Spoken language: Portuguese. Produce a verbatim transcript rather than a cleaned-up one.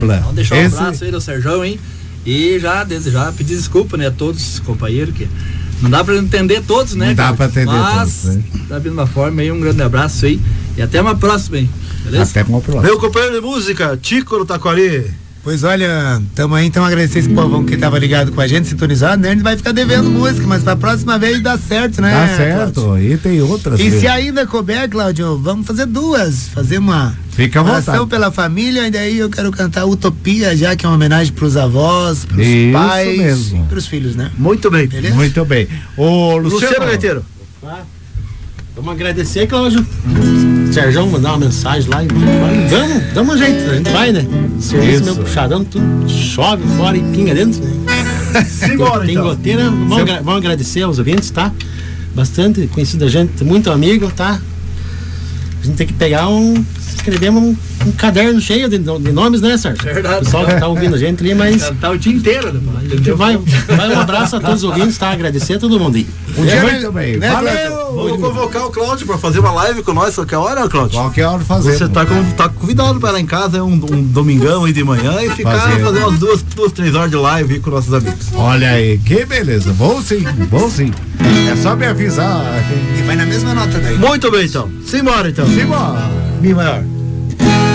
Então, deixar um Esse... abraço aí do Serjão, hein? E já, desde já, pedir desculpa, né, a todos os companheiros, que não dá pra entender todos, né? Não dá cara? pra entender Mas, todos, né? tá vindo uma forma aí, um grande abraço aí. E até uma próxima, hein? Beleza? Até uma próxima. Meu companheiro de música, Tico do Taquari. Pois olha, tamo aí, então agradecer esse povão que tava ligado com a gente, sintonizado, né? A gente vai ficar devendo música, mas pra próxima vez dá certo, né? Dá certo, Cláudio? e tem outras. E vezes. se ainda couber, Cláudio, vamos fazer duas, fazer uma Fica à oração vontade. pela família, e daí eu quero cantar Utopia, já que é uma homenagem pros avós, pros Isso pais mesmo. e pros filhos, né? Muito bem. Beleza? Muito bem. Ô, Luciano Luciano, Leiteiro. Vamos agradecer, Cláudio. Sérgio, mandar uma mensagem lá e vai, vamos, dá um jeito, a gente vai, né? Serviço Isso. meu puxadão, tudo chove fora e pinga dentro, né? Simbora, Tem então. goteira, vamos, agra- vamos agradecer aos ouvintes, tá? Bastante conhecido a gente, muito amigo, tá? A gente tem que pegar um, escrever um, um caderno cheio de, de nomes, né, Sérgio? Verdade. O pessoal que tá ouvindo a gente ali, mas Tá o dia inteiro, né? a gente vai, vai um abraço a todos os ouvintes, tá? Agradecer a todo mundo aí. um dia né? muito bem. Né, Valeu. Vou convocar o Cláudio pra fazer uma live com nós, qualquer hora, Cláudio? Qualquer hora fazer. Você tá, com, tá convidado para ir lá em casa um, um domingão aí de manhã e ficar Fazer. fazer umas duas, duas, três horas de live aí com nossos amigos. Olha aí, que beleza. Vou sim, vou sim. É só me avisar. E vai na mesma nota daí. Muito bem, então. Simbora, então. Simbora. Mi maior.